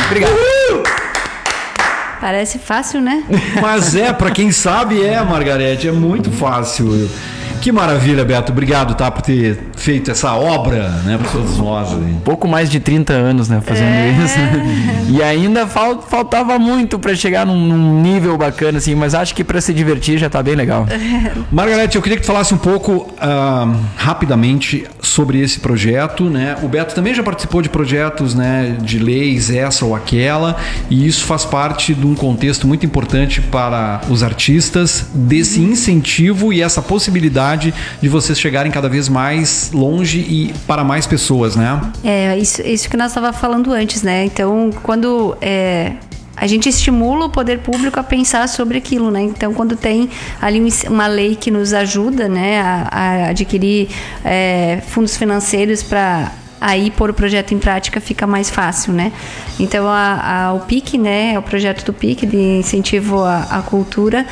Obrigado. Parece fácil, né? Mas pra quem sabe Margarete, é muito fácil. Que maravilha, Beto. Obrigado, tá, por ter feito essa obra, né, para todos nós. Pouco mais de 30 anos, né, fazendo isso. E ainda faltava muito para chegar num nível bacana, assim, mas acho que para se divertir já tá bem legal. Margarete, eu queria que tu falasse um pouco rapidamente sobre esse projeto, né? O Beto também já participou de projetos, né, de leis, essa ou aquela, e isso faz parte de um contexto muito importante para os artistas, desse incentivo e essa possibilidade de vocês chegarem cada vez mais longe e para mais pessoas, né? Isso que nós estávamos falando antes, né? Então, quando a gente estimula o poder público a pensar sobre aquilo, né? Então, quando tem ali uma lei que nos ajuda, né, a adquirir fundos financeiros para aí pôr o projeto em prática, fica mais fácil, né? Então o PIC, né, é o projeto do PIC de incentivo à cultura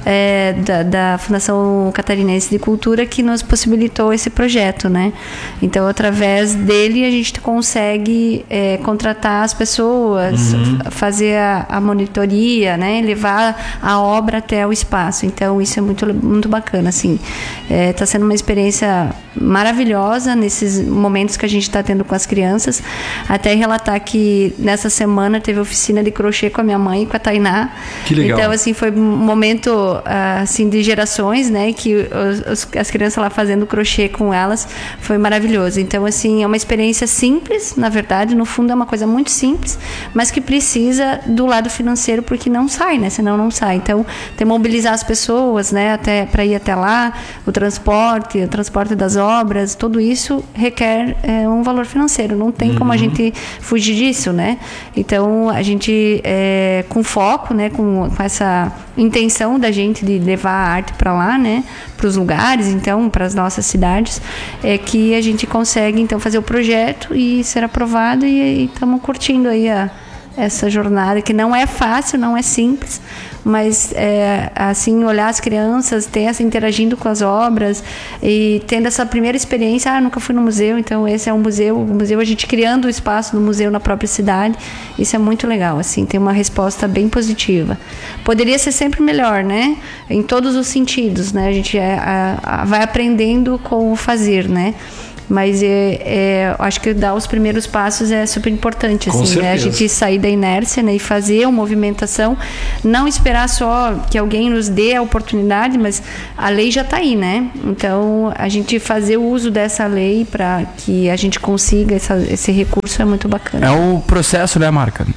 da Fundação Catarinense de Cultura, que nos possibilitou esse projeto, né? Então, através dele a gente consegue contratar as pessoas, fazer a monitoria, né, levar a obra até o espaço. Então, isso é muito, muito bacana, assim. Está sendo uma experiência maravilhosa nesses momentos que a gente está tendo com as crianças. Até relatar que nessa semana teve oficina de crochê com a minha mãe e com a Tainá. Que legal. Então, assim, foi um momento assim, de gerações, né, que as crianças lá fazendo crochê com elas, foi maravilhoso. Então, assim, é uma experiência simples, na verdade, no fundo é uma coisa muito simples, mas que precisa do lado financeiro, porque não sai, né, senão não sai. Então, tem que mobilizar as pessoas, né, até para ir até lá, o transporte das obras, tudo isso requer um valor financeiro, não tem como a gente fugir disso, né? Então, a gente, com foco, né, com essa intenção da gente de levar a arte para lá, né, para os lugares, então, para as nossas cidades, é que a gente consegue, então, fazer o projeto e ser aprovado, e estamos curtindo aí essa jornada, que não é fácil, não é simples, mas assim, olhar as crianças, interagindo com as obras e tendo essa primeira experiência. Nunca fui no museu, então esse é o museu, a gente criando o espaço do museu na própria cidade, isso é muito legal, assim, tem uma resposta bem positiva. Poderia ser sempre melhor, né, em todos os sentidos, né, a gente vai aprendendo com o fazer, né, mas acho que dar os primeiros passos é super importante, assim, né? A gente sair da inércia, né, e fazer uma movimentação, não esperar só que alguém nos dê a oportunidade, mas a lei já está aí, né? Então, a gente fazer o uso dessa lei para que a gente consiga esse recurso é muito bacana. É o processo, né, Marga?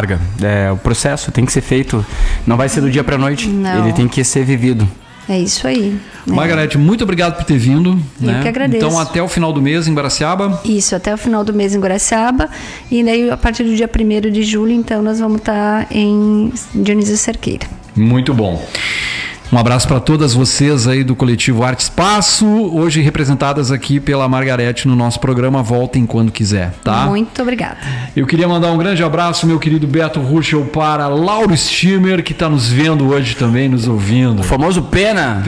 O processo tem que ser feito, não vai ser do dia para a noite, ele tem que ser vivido. É isso aí. Margarete, muito obrigado por ter vindo. Eu que agradeço. Então, até o final do mês em Guaraciaba? Isso, até o final do mês em Guaraciaba. E daí, a partir do dia 1º de julho, então, nós vamos estar em Dionísio Cerqueira. Muito bom. Um abraço para todas vocês aí do coletivo Arte Espaço, hoje representadas aqui pela Margarete no nosso programa. Voltem quando quiser, tá? Muito obrigada. Eu queria mandar um grande abraço, meu querido Beto Ruschel, para Lauro Stimmer, que está nos vendo hoje também, nos ouvindo. O famoso Pena.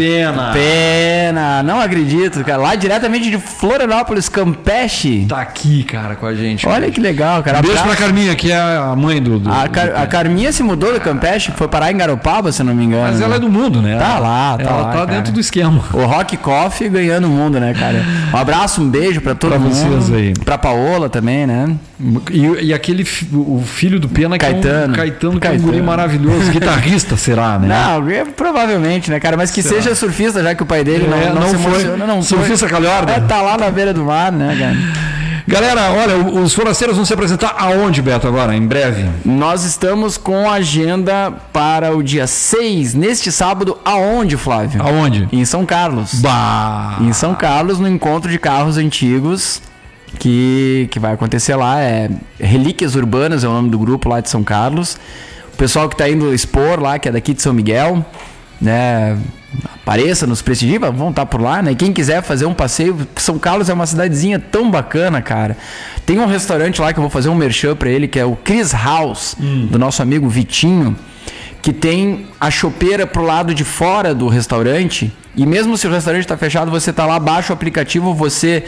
Não acredito, cara. Lá diretamente de Florianópolis, Campeche. Tá aqui, cara, com a gente. Olha que legal, cara. Beijo pra Carminha, que é a mãe do a Carminha se mudou do Campeche, foi parar em Garopaba, se não me engano. Mas ela é do mundo, né? Tá lá, ela tá dentro do esquema. O Rock Coffee ganhando o mundo, né, cara? Um abraço, um beijo pra todo mundo. Vocês aí. Pra Paola também, né? E aquele, o filho do Pena, Caetano, que é um guri maravilhoso, guitarrista, será, né? Não, provavelmente, né, cara? Mas que seja surfista, já que o pai dele não se emociona, não foi. Surfista calhorda. Tá lá na beira do mar, né, cara? Galera, olha, os forasteiros vão se apresentar aonde, Beto, agora, em breve? Nós estamos com a agenda para o dia 6, neste sábado, aonde, Flávio? Aonde? Em São Carlos. Bah! Em São Carlos, no encontro de carros antigos, que vai acontecer lá, Relíquias Urbanas é o nome do grupo lá de São Carlos. O pessoal que está indo expor lá, que é daqui de São Miguel, né, apareça, nos prestigie, vão estar por lá, né? Quem quiser fazer um passeio, São Carlos é uma cidadezinha tão bacana, cara. Tem um restaurante lá que eu vou fazer um merchan pra ele, que é o Chris House, do nosso amigo Vitinho, que tem a chopeira pro lado de fora do restaurante, e mesmo se o restaurante tá fechado, você tá lá, baixa o aplicativo, você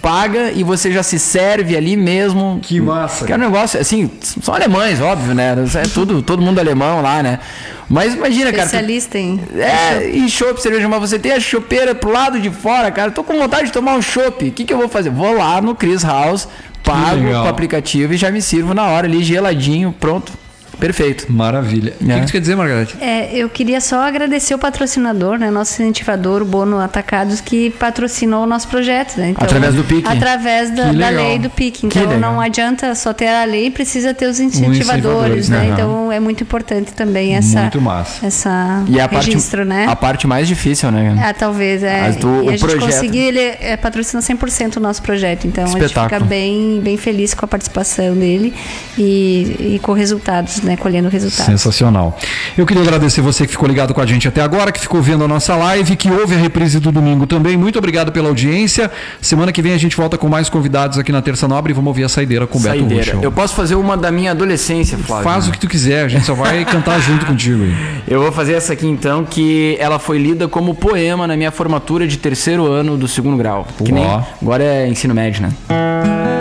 paga e você já se serve ali mesmo. Que massa. Que é um negócio, assim, são alemães, óbvio, né? É todo mundo alemão lá, né? Mas imagina, cara. Especialista em... E chopp, cerveja, mas você tem a chopeira pro lado de fora, cara. Eu tô com vontade de tomar um chopp. O que eu vou fazer? Vou lá no Chris House, pago com o aplicativo e já me sirvo na hora ali, geladinho, pronto. Perfeito. Maravilha. O que tu quer dizer, Margarete? Eu queria só agradecer o patrocinador, né, nosso incentivador, o Bono Atacados, que patrocinou o nosso projeto. Né? Então, através do PIC? Através da lei do PIC. Então não adianta só ter a lei, precisa ter os incentivadores, né? Então é muito importante também essa e a registro, né? A parte mais difícil, né? Talvez, e a gente conseguir, ele patrocina 100% o nosso projeto. Então a gente fica bem feliz com a participação dele e com resultados, né? Colhendo resultados. Sensacional. Eu queria agradecer você que ficou ligado com a gente até agora, que ficou vendo a nossa live, que ouve a reprise do domingo também. Muito obrigado pela audiência. Semana que vem a gente volta com mais convidados aqui na Terça Nobre e vamos ouvir a saideira com o Beto Ruschel. Eu posso fazer uma da minha adolescência, Flávio? Faz o que tu quiser, a gente só vai cantar junto contigo aí. Eu vou fazer essa aqui então, que ela foi lida como poema na minha formatura de 3º ano do 2º grau. Que nem agora é ensino médio, né?